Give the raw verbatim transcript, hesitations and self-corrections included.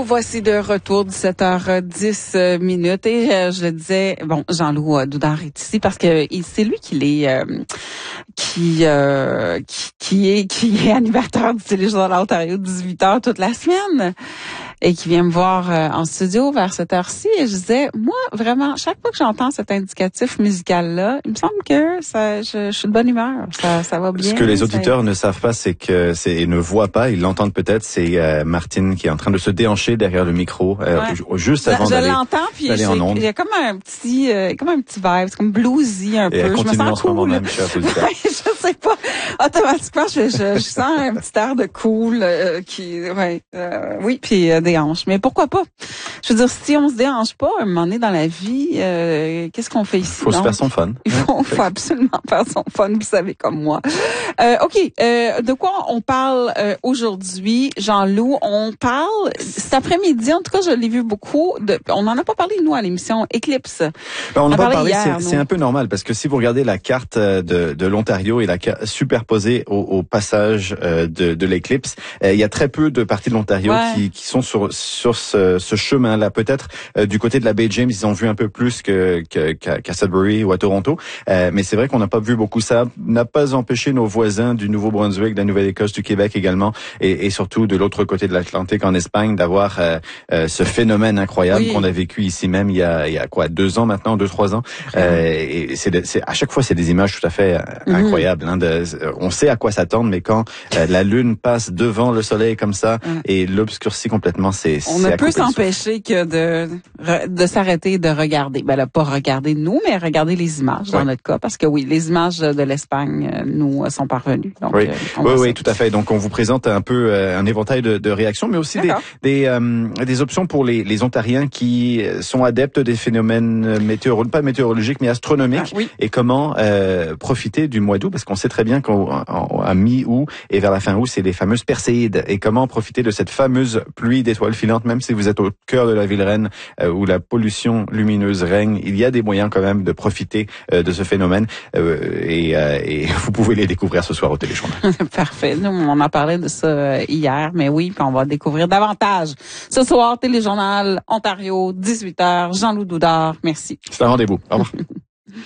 voici de retour, dix-sept heures dix minutes. Et euh, je le disais, bon, Jean-Loup Doudard est ici parce que il, c'est lui qui est euh, qui, euh, qui qui est qui est animateur du Téléjournal Ontario dix-huit heures toute la semaine et qui vient me voir euh, en studio vers cette heure-ci. Et je disais, moi, vraiment, chaque fois que j'entends cet indicatif musical-là, il me semble que ça, je, je suis de bonne humeur. Ça, ça va bien. Ce que les ça... auditeurs ne savent pas, c'est que c'est et ne voient pas, ils l'entendent peut-être, c'est euh, Martine qui est en train de se déhancher derrière le micro, euh, ouais. juste avant je, d'aller, je l'entends, puis d'aller en ondes. Il y a comme un petit, euh, comme un petit vibe, c'est comme bluesy un et peu. Elle je me sens en ce cool. moment même, cher auditeur. Ouais, je sais pas. Automatiquement, je, je, je sens un petit air de cool euh, qui, ouais, euh, oui, puis euh, des hanches. Mais pourquoi pas? Je veux dire, si on se déhanche pas, à un moment donné dans la vie, euh, qu'est-ce qu'on fait ici? Il faut donc? se faire son fun. Il faut, faut absolument faire son fun, vous savez, comme moi. Euh, OK, euh, de quoi on parle euh, aujourd'hui, Jean-Loup? On parle, cet après-midi, en tout cas, je l'ai vu beaucoup, de, on n'en a pas parlé, nous, à l'émission Eclipse. Ben, on n'a pas parlé, hier, c'est, c'est un peu normal, parce que si vous regardez la carte de, de l'Ontario et la carte superposée au, au passage euh, de, de l'Eclipse, euh, il y a très peu de parties de l'Ontario ouais. qui, qui sont sur, sur ce, ce chemin-là. Peut-être euh, du côté de la baie James, ils ont vu un peu plus que, que, qu'à, qu'à Sudbury ou à Toronto, euh, mais c'est vrai qu'on n'a pas vu beaucoup ça. N'a pas empêché nos voisins du Nouveau-Brunswick, de la Nouvelle-Écosse, du Québec également, et, et surtout de l'autre côté de l'Atlantique en Espagne, d'avoir euh, euh, ce phénomène incroyable oui. qu'on a vécu ici même il y a, il y a quoi, deux ans maintenant, deux trois ans. Euh, et c'est, c'est à chaque fois c'est des images tout à fait mm-hmm. incroyables. Hein, de, on sait à quoi s'attendre, mais quand euh, la lune passe devant le soleil comme ça mm. et l'obscurcit complètement, c'est on c'est ne peut s'empêcher que de de s'arrêter et de regarder. Ben là, pas regarder nous, mais regarder les images dans ouais. notre cas, parce que oui, les images de l'Espagne nous sont parvenues. Donc, oui, euh, oui, oui, tout à fait. Donc on vous présente un peu euh, un éventail de, de réactions, mais aussi D'accord. des des, euh, des options pour les, les Ontariens qui sont adeptes des phénomènes météorologiques, pas météorologiques, mais astronomiques, ah, oui. et comment euh, profiter du mois d'août, parce qu'on sait très bien qu'à mi-août et vers la fin août, c'est les fameuses perséides, et comment profiter de cette fameuse pluie d'étoiles filantes, même si vous êtes au cœur de la ville reine euh, où la pollution lumineuse règne, il y a des moyens quand même de profiter euh, de ce phénomène, euh, et, euh, et vous pouvez les découvrir ce soir au Téléjournal. Parfait. Nous, on en parlait de ça hier, mais oui, puis on va découvrir davantage ce soir. Téléjournal Ontario, dix-huit heures. Jean-Loup Doudard, merci. C'est un rendez-vous. Au revoir.